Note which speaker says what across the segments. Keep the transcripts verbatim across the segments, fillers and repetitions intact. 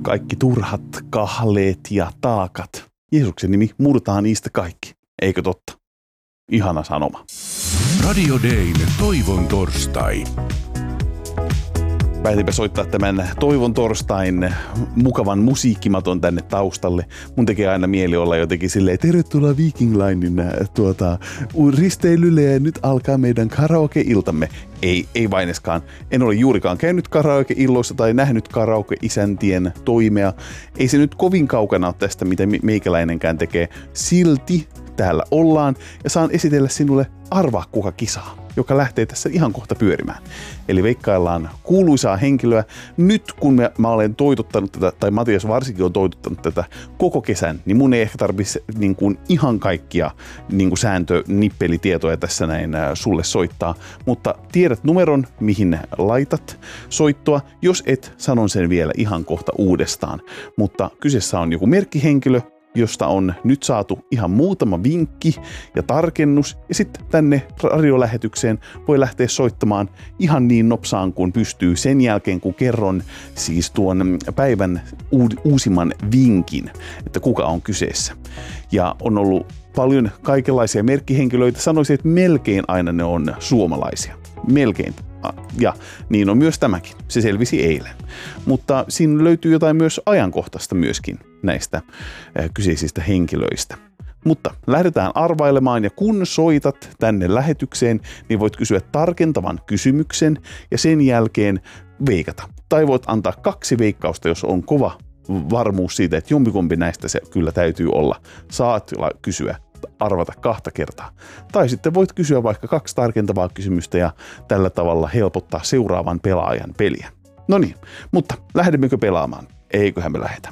Speaker 1: kaikki turhat kahleet ja taakat. Jeesuksen nimi murtaa niistä kaikki. Eikö totta? Ihana sanoma.
Speaker 2: Radio Dayn Toivon torstai.
Speaker 1: Päätinpä soittaa tämän Toivon torstain mukavan musiikkimaton tänne taustalle. Mun tekee aina mieli olla jotenkin silleen, tervetuloa Viking Linein tuota, risteilylle ja nyt alkaa meidän karaoke-iltamme. Ei, ei vaineskaan. En ole juurikaan käynyt karaoke-illoissa tai nähnyt karaoke-isäntien toimea. Ei se nyt kovin kaukana ole tästä, mitä meikäläinenkään tekee. Silti täällä ollaan ja saan esitellä sinulle Arvaa kuka kisaa, joka lähtee tässä ihan kohta pyörimään. Eli veikkaillaan kuuluisaa henkilöä. Nyt kun mä, mä olen toitottanut tätä, tai Matias varsinkin on toitottanut tätä koko kesän, niin mun ei ehkä tarvitse niin kuin ihan kaikkia niin kuin sääntö-nippelitietoja tässä näin äh, sulle soittaa. Mutta tiedät numeron, mihin laitat soittoa. Jos et, sanon sen vielä ihan kohta uudestaan. Mutta kyseessä on joku merkkihenkilö, josta on nyt saatu ihan muutama vinkki ja tarkennus. Ja sitten tänne radiolähetykseen voi lähteä soittamaan ihan niin nopsaan kuin pystyy sen jälkeen, kun kerron siis tuon päivän uusimman vinkin, että kuka on kyseessä. Ja on ollut paljon kaikenlaisia merkkihenkilöitä. Sanoisin, että melkein aina ne on suomalaisia. Melkein. Ja niin on myös tämäkin. Se selvisi eilen. Mutta siinä löytyy jotain myös ajankohtaista myöskin näistä kyseisistä henkilöistä. Mutta lähdetään arvailemaan ja kun soitat tänne lähetykseen, niin voit kysyä tarkentavan kysymyksen ja sen jälkeen veikata. Tai voit antaa kaksi veikkausta, jos on kova varmuus siitä, että jompikumpi näistä se kyllä täytyy olla. Saat kysyä. Arvata kahta kertaa. Tai sitten voit kysyä vaikka kaksi tarkentavaa kysymystä ja tällä tavalla helpottaa seuraavan pelaajan peliä. No niin, mutta lähdemmekö pelaamaan? Eiköhän me lähdetä.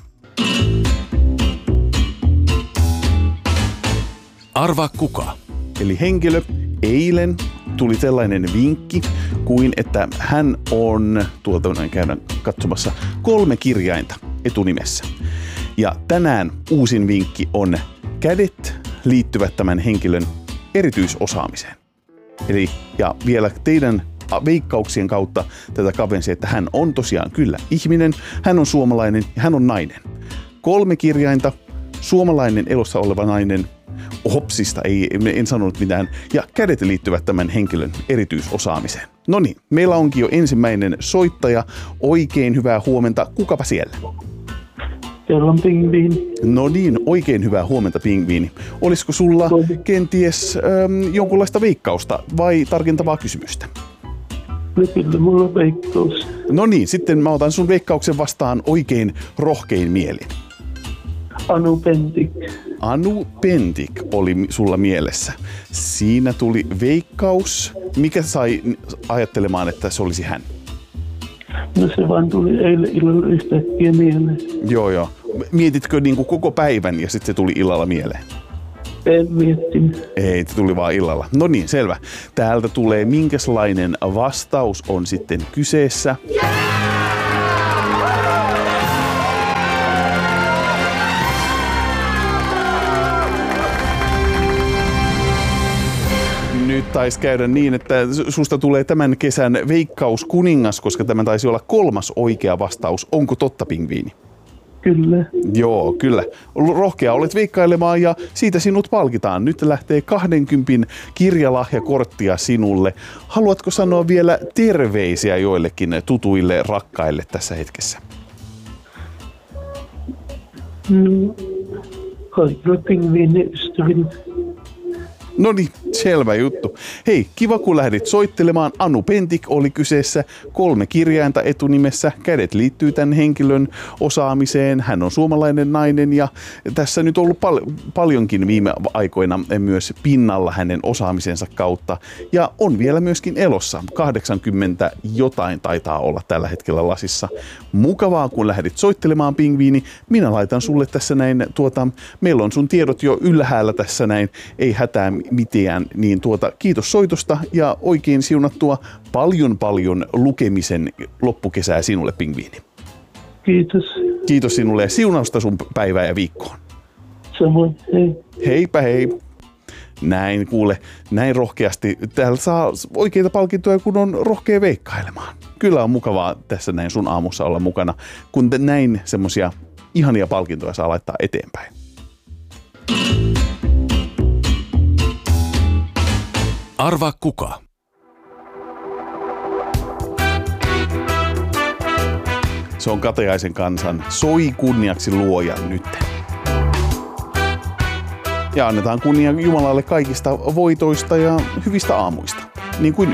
Speaker 2: Arvaa kuka.
Speaker 1: Eli henkilö eilen tuli sellainen vinkki kuin, että hän on, tuolta käydään katsomassa, kolme kirjainta etunimessä. Ja tänään uusin vinkki on kädet liittyvät tämän henkilön erityisosaamiseen. Eli ja vielä teidän veikkauksien kautta tätä kavensi, että hän on tosiaan kyllä ihminen, hän on suomalainen ja hän on nainen. Kolme kirjainta, suomalainen elossa oleva nainen, hopsista, ei, en sanonut mitään, ja kädet liittyvät tämän henkilön erityisosaamiseen. No niin, meillä onkin jo ensimmäinen soittaja. Oikein hyvää huomenta. Kukapa siellä?
Speaker 3: Siellä on pingviini.
Speaker 1: No niin, oikein hyvää huomenta, pingviini. Olisiko sulla kenties ähm, jonkunlaista veikkausta vai tarkentavaa kysymystä?
Speaker 3: No kyllä, mulla on veikkaus.
Speaker 1: No niin, sitten mä otan sun veikkauksen vastaan oikein rohkein mielin.
Speaker 3: Anu Pentik.
Speaker 1: Anu Pentik oli sulla mielessä. Siinä tuli veikkaus. Mikä sai ajattelemaan, että se olisi hän?
Speaker 3: No se vaan tuli eilen illalla yhtäkkiä mieleen.
Speaker 1: Joo, joo. Mietitkö niin kuin koko päivän ja sitten se tuli illalla mieleen?
Speaker 3: En miettinyt.
Speaker 1: Ei, se tuli vaan illalla. No niin, selvä. Täältä tulee minkälainen vastaus on sitten kyseessä. Nyt taisi käydä niin, että susta tulee tämän kesän veikkauskuningas, koska tämä taisi olla kolmas oikea vastaus. Onko totta, pingviini?
Speaker 3: Kyllä.
Speaker 1: Joo, kyllä. Rohkea olet veikkailemaan ja siitä sinut palkitaan. Nyt lähtee kahdenkympin kirjalahjakorttia sinulle. Haluatko sanoa vielä terveisiä joillekin tutuille rakkaille tässä hetkessä?
Speaker 3: No, kaikilla pingviiniystävillä.
Speaker 1: No niin, selvä juttu. Hei, kiva kun lähdit soittelemaan. Anu Pentik oli kyseessä, kolme kirjainta etunimessä. Kädet liittyy tämän henkilön osaamiseen. Hän on suomalainen nainen ja tässä nyt on ollut pal- paljonkin viime aikoina myös pinnalla hänen osaamisensa kautta. Ja on vielä myöskin elossa. kahdeksankymmentä jotain taitaa olla tällä hetkellä lasissa. Mukavaa kun lähdit soittelemaan, pingviini. Minä laitan sulle tässä näin, tuota, meillä on sun tiedot jo ylhäällä tässä näin. Ei hätää mitään, niin tuota, kiitos soitosta ja oikein siunattua paljon paljon lukemisen loppukesää sinulle, pingviini.
Speaker 3: Kiitos.
Speaker 1: Kiitos sinulle ja siunausta sun päivää ja viikkoon.
Speaker 3: Samoin, hei.
Speaker 1: Heipä hei. Näin, kuule, näin rohkeasti. Täällä saa oikeita palkintoja, kun on rohkea veikkailemaan. Kyllä on mukavaa tässä näin sun aamussa olla mukana, kun näin semmosia ihania palkintoja saa laittaa eteenpäin.
Speaker 2: Arvaa kuka.
Speaker 1: Se on Katajaisen kansan Soi kunniaksi luojan nyt. Ja annetaan kunnia Jumalalle kaikista voitoista ja hyvistä aamuista, niin kuin